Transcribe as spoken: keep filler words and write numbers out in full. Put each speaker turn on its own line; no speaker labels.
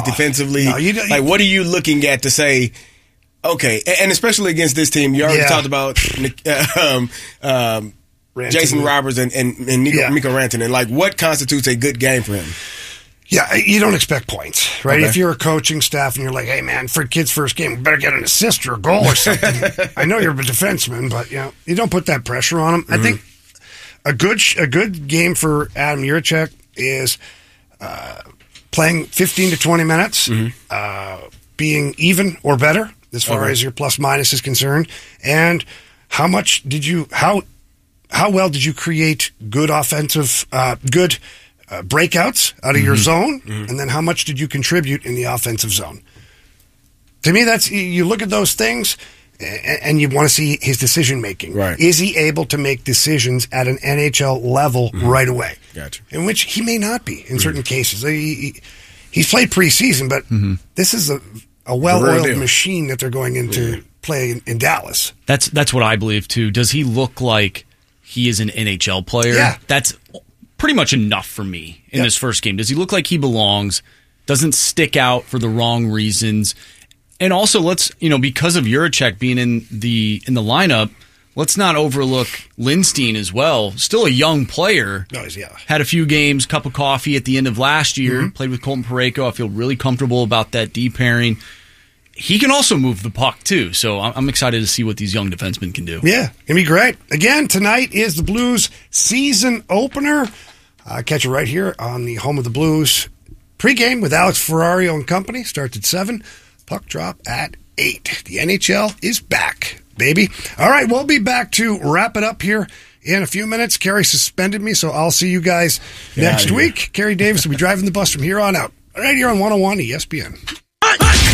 defensively?
No, you don't,
like, what are you looking at to say, okay, and especially against this team, you already
yeah.
talked about um, um, Jason Roberts and, and, and Nico,
yeah.
Mikko Rantanen. Like, what constitutes a good game for him?
Yeah, you don't expect points, right?
Okay.
If you're a coaching staff and you're like, hey, man, for kid's first game, we better get an assist or a goal or something. I know you're a defenseman, but you know, you don't put that pressure on him. Mm-hmm. I think a good a good game for Adam Jiricek is uh, playing fifteen to twenty minutes, mm-hmm. uh, being even or better as far okay. as your plus minus is concerned, and how much did you how how well did you create good offensive uh, good. Uh, breakouts out of mm-hmm. your zone, mm-hmm. and then how much did you contribute in the offensive zone? To me, that's you look at those things, and, and you want to see his decision making.
Right.
Is he able to make decisions at an N H L level mm-hmm. right away?
Gotcha.
In which he may not be in mm-hmm. certain cases. He, he, he's played preseason, but mm-hmm. this is a, a well-oiled machine that they're going into yeah. play in, in Dallas.
That's that's what I believe too. Does he look like he is an N H L player?
Yeah.
That's pretty much enough for me in yep. this first game. Does he look like he belongs? Doesn't stick out for the wrong reasons? And also, let's you know because of Jiricek being in the in the lineup, let's not overlook Lindstein as well. Still a young player.
No, yeah.
Had a few games, cup of coffee at the end of last year.
Mm-hmm.
Played with Colton Parayko. I feel really comfortable about that D pairing. He can also move the puck, too, so I'm excited to see what these young defensemen can do.
Yeah, it's going to be great. Again, tonight is the Blues season opener. Uh, catch it right here on the home of the Blues. Pre-game with Alex Ferrario and company. Starts at seven. Puck drop at eight. The N H L is back, baby. All right, we'll be back to wrap it up here in a few minutes. Kerry suspended me, so I'll see you guys Get next week. Kerry Davis will be driving the bus from here on out. Right here on one oh one E S P N.